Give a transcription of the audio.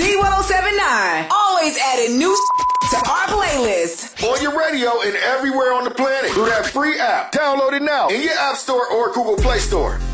Z1079. Always adding new to our playlist. On your radio and everywhere on the planet through that free app. Download it now in your App Store or Google Play Store.